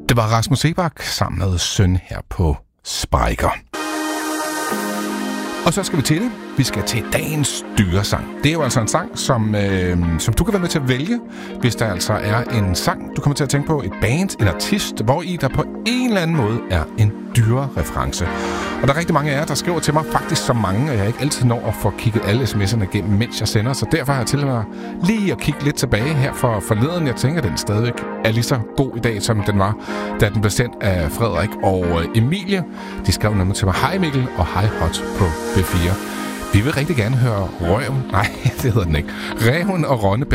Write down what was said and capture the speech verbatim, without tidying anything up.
Det var Rasmus Seebach sammen med Søn her på Spiker. Og så skal vi til det. Vi skal til dagens dyresang. Det er jo altså en sang, som, øh, som du kan være med til at vælge, hvis der altså er en sang, du kommer til at tænke på, et band, en artist, hvor i der på en eller anden måde er en dyrereference. Og der er rigtig mange af jer, der skriver til mig, faktisk så mange, at jeg ikke altid når at få kigget alle sms'erne igennem, mens jeg sender. Så derfor har jeg til mig lige at kigge lidt tilbage her for forleden. Jeg tænker, at den stadig er lige så god i dag, som den var, da den blev sendt af Frederik og Emilie. De skrev nemlig til mig, hej Mikkel og hej Hot på B fire. Vi vil rigtig gerne høre Røven, nej, det hedder den ikke, Ræven og Rønne